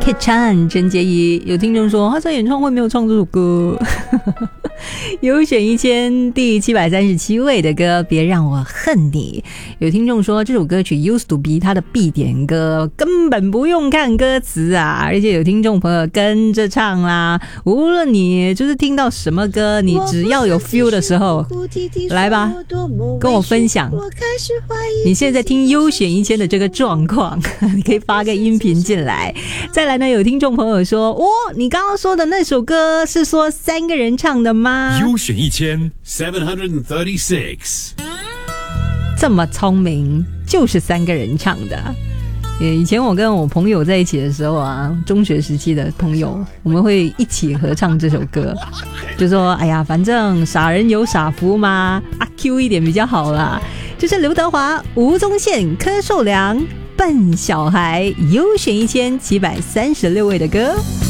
K 唱陈洁仪，有听众说他在演唱会没有唱这首歌。优选1000第737位的歌别让我恨你，有听众说这首歌曲 used to be 他的必点歌，根本不用看歌词啊，而且有听众朋友跟着唱啦，无论你就是听到什么歌，你只要有 feel 的时候来吧，跟我分享你现在听优选1000的这个状况，你可以发个音频进来。再来呢，有听众朋友说你刚刚说的那首歌是说3个人唱的吗？ 优选736 这么聪明，就是3个人唱的。以前我跟我朋友在一起的时候啊，中学时期的朋友，我们会一起合唱这首歌，就说哎呀，反正傻人有傻福嘛，阿 Q 一点比较好啦。就是刘德华、吴宗宪、柯受良、笨小孩，优选1736位的歌。